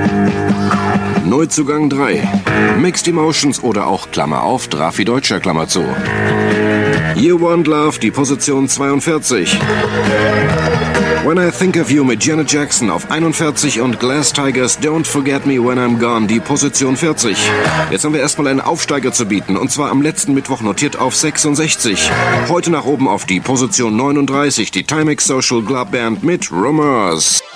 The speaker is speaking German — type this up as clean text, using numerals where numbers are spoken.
Neuzugang 3. Mixed Emotions oder auch Klammer auf, Drafi Deutscher Klammer zu. You Want Love, die Position 42. When I Think of You mit Janet Jackson auf 41 und Glass Tigers Don't Forget Me When I'm Gone, die Position 40. Jetzt haben wir erstmal einen Aufsteiger zu bieten und zwar am letzten Mittwoch notiert auf 66. Heute nach oben auf die Position 39, die Timex Social Club Band mit Rumors.